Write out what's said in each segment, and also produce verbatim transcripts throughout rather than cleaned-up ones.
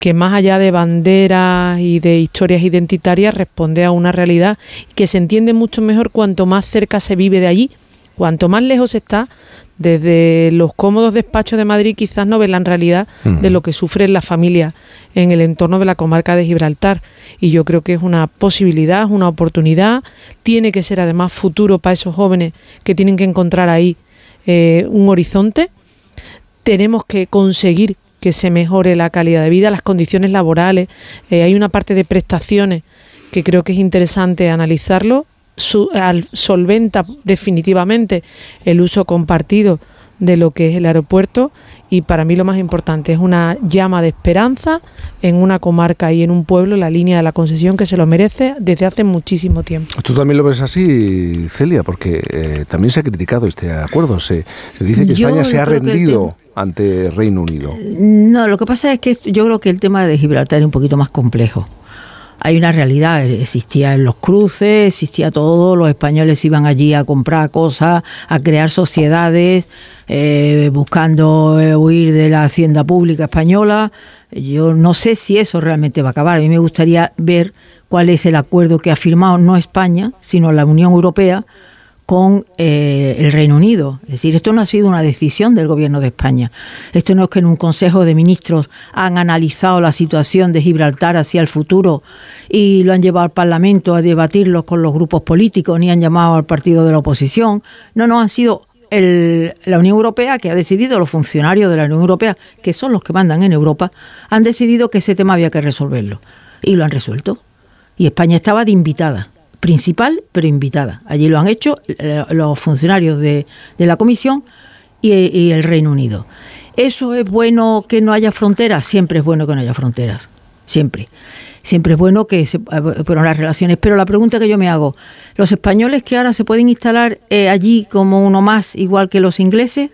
que más allá de banderas y de historias identitarias responde a una realidad que se entiende mucho mejor cuanto más cerca se vive de allí. Cuanto más lejos está, desde los cómodos despachos de Madrid quizás no ven la realidad uh-huh. de lo que sufren las familias en el entorno de la comarca de Gibraltar. Y yo creo que es una posibilidad, es una oportunidad, tiene que ser además futuro para esos jóvenes que tienen que encontrar ahí eh, un horizonte. Tenemos que conseguir que se mejore la calidad de vida, las condiciones laborales. Eh, hay una parte de prestaciones que creo que es interesante analizarlo. Su, al, solventa definitivamente el uso compartido de lo que es el aeropuerto, y para mí lo más importante es una llama de esperanza en una comarca y en un pueblo, la línea de la concesión, que se lo merece desde hace muchísimo tiempo. ¿Tú también lo ves así, Celia? Porque eh, también se ha criticado este acuerdo, se, se dice que España se ha rendido ante Reino Unido. No, lo que pasa es que yo creo que el tema de Gibraltar es un poquito más complejo. Hay una realidad, existían los cruces, existía todo, los españoles iban allí a comprar cosas, a crear sociedades, eh, buscando eh, huir de la hacienda pública española. Yo no sé si eso realmente va a acabar. A mí me gustaría ver cuál es el acuerdo que ha firmado no España, sino la Unión Europea, con eh, el Reino Unido. Es decir, esto no ha sido una decisión del gobierno de España. Esto no es que en un Consejo de Ministros han analizado la situación de Gibraltar hacia el futuro y lo han llevado al Parlamento a debatirlo con los grupos políticos, ni han llamado al partido de la oposición. No, no, han sido el, la Unión Europea que ha decidido, los funcionarios de la Unión Europea, que son los que mandan en Europa, han decidido que ese tema había que resolverlo. Y lo han resuelto. Y España estaba de invitada. Principal, pero invitada. Allí lo han hecho eh, los funcionarios de, de la Comisión y, y el Reino Unido. ¿Eso es bueno que no haya fronteras? Siempre es bueno que no haya fronteras. Siempre. Siempre es bueno que se bueno, las relaciones. Pero la pregunta que yo me hago, ¿los españoles que ahora se pueden instalar eh, allí como uno más, igual que los ingleses?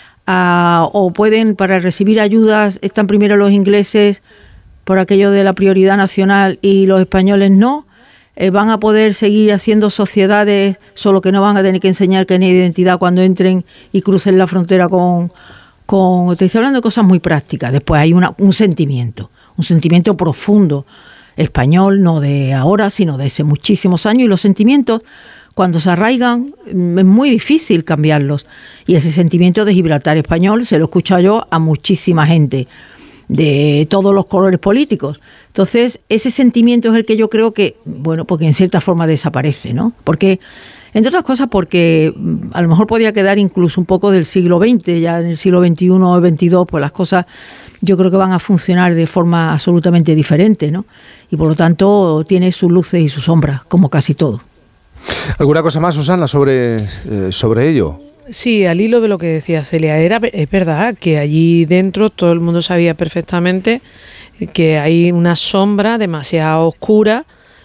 Ah, ¿O pueden, para recibir ayudas, están primero los ingleses por aquello de la prioridad nacional y los españoles no? Eh, van a poder seguir haciendo sociedades, solo que no van a tener que enseñar que tienen identidad cuando entren y crucen la frontera con... con te estoy hablando de cosas muy prácticas. Después hay una, un sentimiento, un sentimiento profundo, español, no de ahora, sino de hace muchísimos años. Y los sentimientos, cuando se arraigan, es muy difícil cambiarlos. Y ese sentimiento de Gibraltar español se lo he escuchado yo a muchísima gente, de todos los colores políticos. Entonces, ese sentimiento es el que yo creo que, bueno, porque en cierta forma desaparece, ¿no? Porque, entre otras cosas, porque a lo mejor podía quedar incluso un poco del siglo veinte, ya en el siglo veintiuno o veintidós, pues las cosas yo creo que van a funcionar de forma absolutamente diferente, ¿no? Y por lo tanto, tiene sus luces y sus sombras, como casi todo. ¿Alguna cosa más, Susana, sobre, eh, sobre ello? Sí, al hilo de lo que decía Celia, era, es verdad que allí dentro todo el mundo sabía perfectamente que hay una sombra demasiado oscura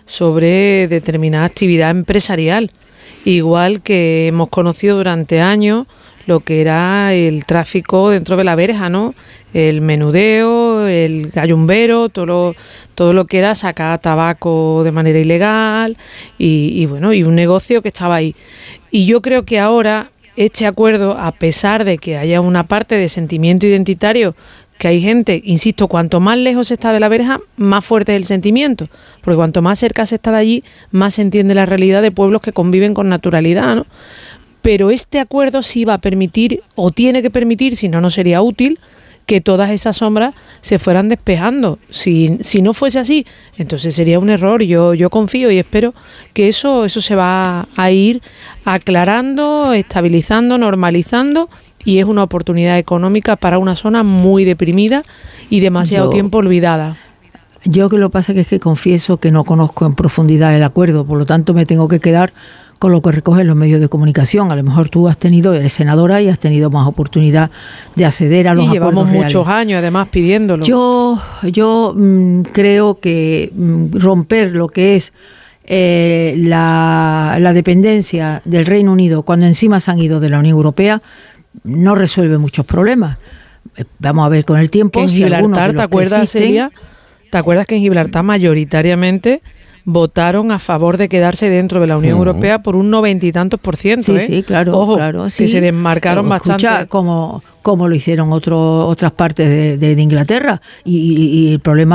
sobre determinada actividad empresarial, igual que hemos conocido durante años lo que era el tráfico dentro de la verja, ¿no? El menudeo, el gallumbero, todo lo, todo lo que era sacar tabaco de manera ilegal y, y bueno, y un negocio que estaba ahí. Y yo creo que ahora este acuerdo, a pesar de que haya una parte de sentimiento identitario, que hay gente, insisto, cuanto más lejos se está de la verja, más fuerte es el sentimiento, porque cuanto más cerca se está de allí, más se entiende la realidad de pueblos que conviven con naturalidad, ¿no? Pero este acuerdo sí va a permitir, o tiene que permitir, si no, no sería útil, que todas esas sombras se fueran despejando. Si, si no fuese así, entonces sería un error. Yo, yo confío y espero que eso, eso se va a ir aclarando, estabilizando, normalizando, y es una oportunidad económica para una zona muy deprimida y demasiado yo, tiempo olvidada. Yo que lo que pasa es que confieso que no conozco en profundidad el acuerdo, por lo tanto me tengo que quedar con lo que recogen los medios de comunicación. A lo mejor tú has tenido, eres senadora y has tenido más oportunidad de acceder a los acuerdos reales. Y llevamos muchos años además pidiéndolo. Yo, yo mmm, creo que mmm, romper lo que es eh, la, la dependencia del Reino Unido cuando encima se han ido de la Unión Europea no resuelve muchos problemas. Vamos a ver con el tiempo. En si Gibraltar, ¿te acuerdas, Celia? ¿Te acuerdas que en Gibraltar mayoritariamente votaron a favor de quedarse dentro de la Unión uh-huh. Europea por un noventa y tantos por ciento. Sí, ¿eh? sí, claro, Ojo, claro. Sí. Que se desmarcaron Escucha, bastante. Como, como lo hicieron otro, otras partes de, de, de Inglaterra. Y, y, y el problema